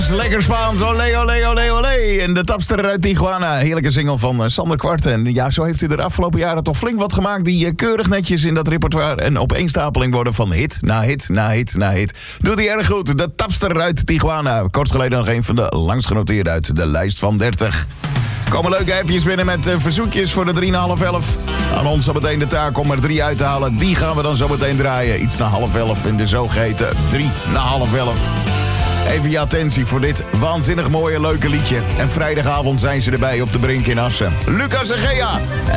Spaans, lekker Spaans. Olé, olé, olé, olé. En de tapster uit Tijuana. Heerlijke single van Sander Kwart. En ja, zo heeft hij de afgelopen jaren toch flink wat gemaakt... die keurig netjes in dat repertoire en opeenstapeling worden... van hit na hit na hit na hit. Doet hij erg goed. De tapster uit Tijuana. Kort geleden nog een van de langst genoteerde uit de lijst van 30. Komen leuke appjes binnen met verzoekjes voor de 3:30. Aan ons zo meteen de taak om er 3 uit te halen. Die gaan we dan zo meteen draaien. Iets na 10:30 in de zogeheten 3:30. Even je attentie voor dit waanzinnig mooie leuke liedje. En vrijdagavond zijn ze erbij op de Brink in Assen. Lucas en Gea.